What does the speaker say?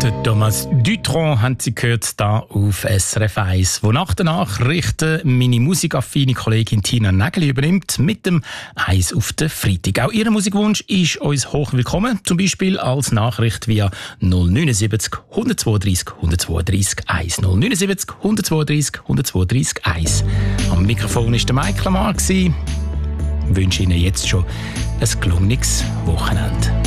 Der Thomas Dutronc haben Sie gehört, hier auf SRF 1, wo nach der Nachrichten meine musikaffine Kollegin Tina Nägeli übernimmt mit dem «Eis auf den Freitag». Auch Ihr Musikwunsch ist uns hoch willkommen, zum Beispiel als Nachricht via 079 132 132 1. 079 132 132 1. Am Mikrofon war der Michael Lamar. Ich wünsche Ihnen jetzt schon ein gelungenes Wochenende.